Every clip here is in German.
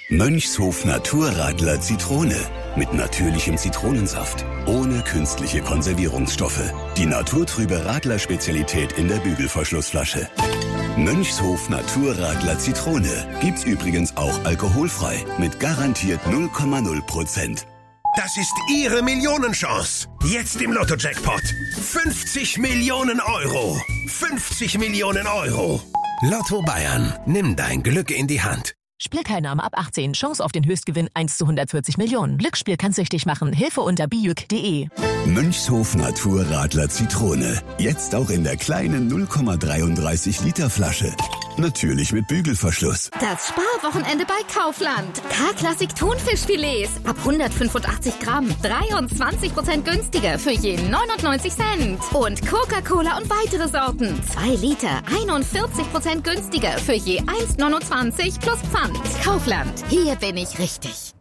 Mönchshof Naturradler Zitrone. Mit natürlichem Zitronensaft. Ohne künstliche Konservierungsstoffe. Die naturtrübe Radler-Spezialität in der Bügelverschlussflasche. Mönchshof Naturradler Zitrone. Gibt's übrigens auch alkoholfrei. Mit garantiert 0,0%. Das ist Ihre Millionenchance. Jetzt im Lotto-Jackpot. 50 Millionen Euro. 50 Millionen Euro. Lotto Bayern. Nimm dein Glück in die Hand. Spielteilnahme ab 18. Chance auf den Höchstgewinn 1 zu 140 Millionen. Glücksspiel kann süchtig machen. Hilfe unter bijuk.de. Mönchshof Naturradler Zitrone. Jetzt auch in der kleinen 0,33 Liter Flasche. Natürlich mit Bügelverschluss. Das Sparwochenende bei Kaufland. K-Klassik Thunfischfilets. Ab 185 Gramm. 23% günstiger für je 99 Cent. Und Coca-Cola und weitere Sorten. 2 Liter. 41% günstiger für je 1,29 plus Pfand. Kaufland. Hier bin ich richtig.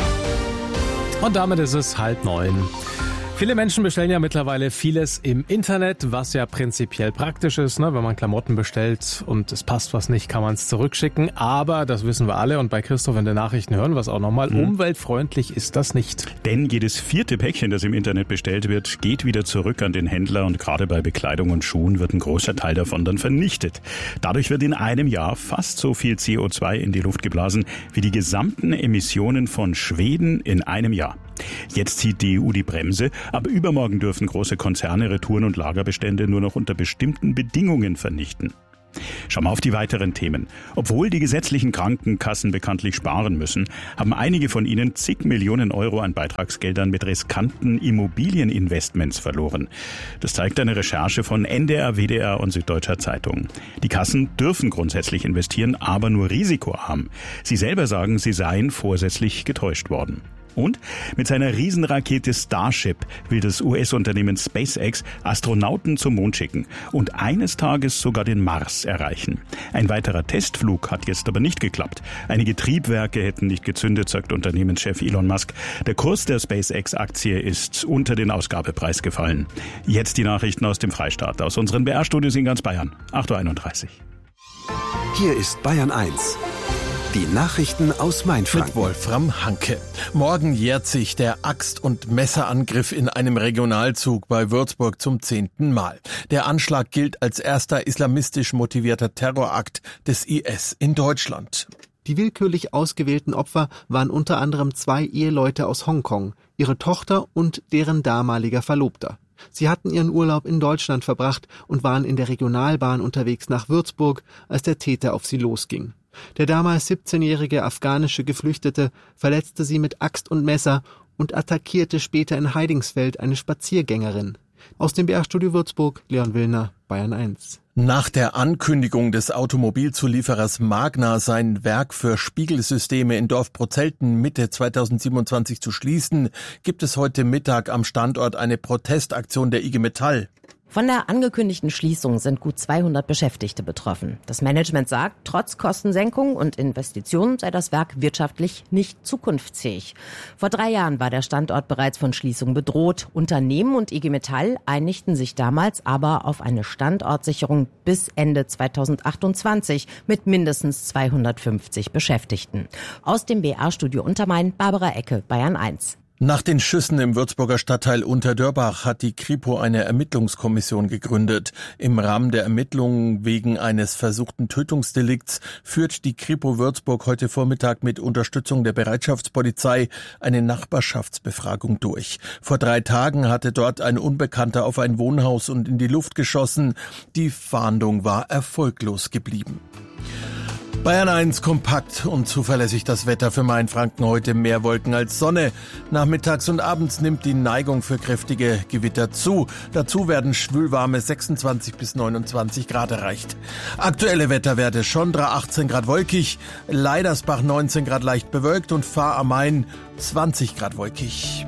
Und damit ist es 8:30. Viele Menschen bestellen ja mittlerweile vieles im Internet, was ja prinzipiell praktisch ist, ne? Wenn man Klamotten bestellt und es passt was nicht, kann man es zurückschicken. Aber, das wissen wir alle und bei Christoph in den Nachrichten hören wir es auch nochmal, umweltfreundlich ist das nicht. Denn jedes 4. Päckchen, das im Internet bestellt wird, geht wieder zurück an den Händler und gerade bei Bekleidung und Schuhen wird ein großer Teil davon dann vernichtet. Dadurch wird in einem Jahr fast so viel CO2 in die Luft geblasen wie die gesamten Emissionen von Schweden in einem Jahr. Jetzt zieht die EU die Bremse. Ab übermorgen dürfen große Konzerne Retouren und Lagerbestände nur noch unter bestimmten Bedingungen vernichten. Schauen wir auf die weiteren Themen. Obwohl die gesetzlichen Krankenkassen bekanntlich sparen müssen, haben einige von ihnen zig Millionen Euro an Beitragsgeldern mit riskanten Immobilieninvestments verloren. Das zeigt eine Recherche von NDR, WDR und Süddeutscher Zeitung. Die Kassen dürfen grundsätzlich investieren, aber nur risikoarm. Sie selber sagen, sie seien vorsätzlich getäuscht worden. Und mit seiner Riesenrakete Starship will das US-Unternehmen SpaceX Astronauten zum Mond schicken und eines Tages sogar den Mars erreichen. Ein weiterer Testflug hat jetzt aber nicht geklappt. Einige Triebwerke hätten nicht gezündet, sagt Unternehmenschef Elon Musk. Der Kurs der SpaceX-Aktie ist unter den Ausgabepreis gefallen. Jetzt die Nachrichten aus dem Freistaat, aus unseren BR-Studios in ganz Bayern. 8:31 Uhr. Hier ist Bayern 1. Die Nachrichten aus Mainfranken. Mit Wolfram Hanke. Morgen jährt sich der Axt- und Messerangriff in einem Regionalzug bei Würzburg zum 10. Mal. Der Anschlag gilt als erster islamistisch motivierter Terrorakt des IS in Deutschland. Die willkürlich ausgewählten Opfer waren unter anderem 2 Eheleute aus Hongkong, ihre Tochter und deren damaliger Verlobter. Sie hatten ihren Urlaub in Deutschland verbracht und waren in der Regionalbahn unterwegs nach Würzburg, als der Täter auf sie losging. Der damals 17-jährige afghanische Geflüchtete verletzte sie mit Axt und Messer und attackierte später in Heidingsfeld eine Spaziergängerin. Aus dem BR-Studio Würzburg, Leon Willner, Bayern 1. Nach der Ankündigung des Automobilzulieferers Magna, sein Werk für Spiegelsysteme in Dorfprozelten Mitte 2027 zu schließen, gibt es heute Mittag am Standort eine Protestaktion der IG Metall. Von der angekündigten Schließung sind gut 200 Beschäftigte betroffen. Das Management sagt, trotz Kostensenkung und Investitionen sei das Werk wirtschaftlich nicht zukunftsfähig. Vor 3 Jahren war der Standort bereits von Schließung bedroht. Unternehmen und IG Metall einigten sich damals aber auf eine Standortsicherung bis Ende 2028 mit mindestens 250 Beschäftigten. Aus dem BR-Studio Untermain, Barbara Ecke, Bayern 1. Nach den Schüssen im Würzburger Stadtteil Unterdörbach hat die Kripo eine Ermittlungskommission gegründet. Im Rahmen der Ermittlungen wegen eines versuchten Tötungsdelikts führt die Kripo Würzburg heute Vormittag mit Unterstützung der Bereitschaftspolizei eine Nachbarschaftsbefragung durch. Vor 3 Tagen hatte dort ein Unbekannter auf ein Wohnhaus und in die Luft geschossen. Die Fahndung war erfolglos geblieben. Bayern 1 kompakt und zuverlässig das Wetter für Mainfranken. Heute mehr Wolken als Sonne. Nachmittags und abends nimmt die Neigung für kräftige Gewitter zu. Dazu werden schwülwarme 26 bis 29 Grad erreicht. Aktuelle Wetterwerte: Schondra 18 Grad wolkig, Leidersbach 19 Grad leicht bewölkt und Fahr am Main 20 Grad wolkig.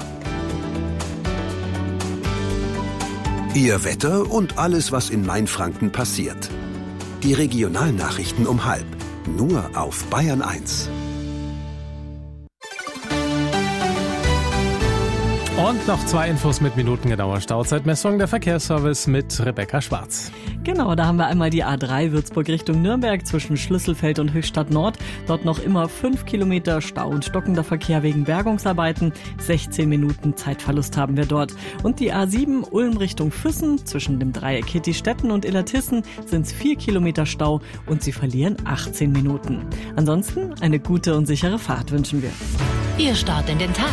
Ihr Wetter und alles, was in Mainfranken passiert. Die Regionalnachrichten um 12:30. Nur auf Bayern 1. Und noch 2 Infos mit minutengenauer Stauzeitmessung. Der Verkehrsservice mit Rebecca Schwarz. Genau, da haben wir einmal die A3 Würzburg Richtung Nürnberg zwischen Schlüsselfeld und Höchstadt Nord. Dort noch immer 5 Kilometer Stau und stockender Verkehr wegen Bergungsarbeiten. 16 Minuten Zeitverlust haben wir dort. Und die A7 Ulm Richtung Füssen zwischen dem Dreieck Hittistetten und Illertissen sind es 4 Kilometer Stau und Sie verlieren 18 Minuten. Ansonsten eine gute und sichere Fahrt wünschen wir. Ihr Start in den Tag.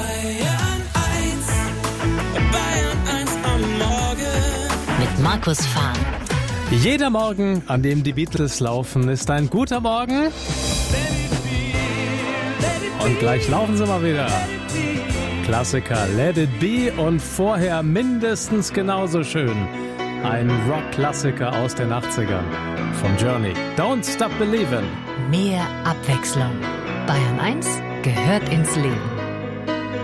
Mit Markus Fahn. Jeder Morgen, an dem die Beatles laufen, ist ein guter Morgen. Und gleich laufen sie mal wieder. Klassiker Let It Be und vorher mindestens genauso schön. Ein Rock-Klassiker aus den 80ern von Journey. Don't Stop Believin'. Mehr Abwechslung. Bayern 1 gehört ins Leben.